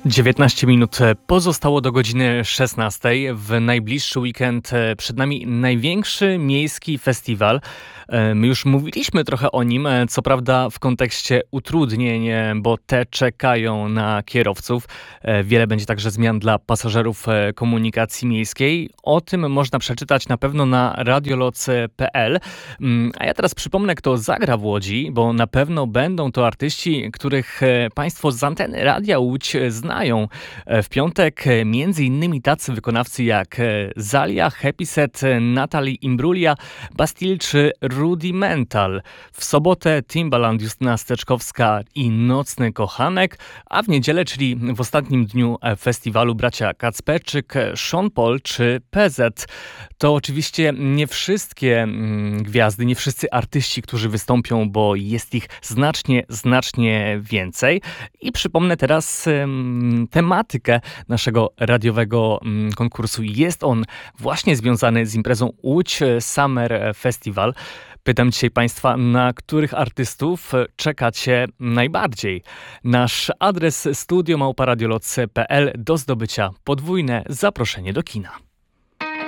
19 minut pozostało do godziny 16. W najbliższy weekend przed nami największy miejski festiwal. My już mówiliśmy trochę o nim, co prawda w kontekście utrudnień, bo te czekają na kierowców. Wiele będzie także zmian dla pasażerów komunikacji miejskiej. O tym można przeczytać na pewno na radioloc.pl. A ja teraz przypomnę, kto zagra w Łodzi, bo na pewno będą to artyści, których Państwo z anteny Radia Łódź znają. W piątek między innymi tacy wykonawcy jak Zalia, Happy Set, Natalie Imbruglia, Bastille czy Rudimental. W sobotę Timbaland, Justyna Steczkowska i Nocny Kochanek, a w niedzielę, czyli w ostatnim dniu festiwalu, bracia Kacperczyk, Sean Paul czy PZ. To oczywiście nie wszystkie gwiazdy, nie wszyscy artyści, którzy wystąpią, bo jest ich znacznie więcej. I przypomnę teraz tematykę naszego radiowego konkursu. Jest on właśnie związany z imprezą Łódź Summer Festival. Pytam dzisiaj Państwa, na których artystów czekacie najbardziej? Nasz adres studio@radioloc.pl do zdobycia podwójne zaproszenie do kina.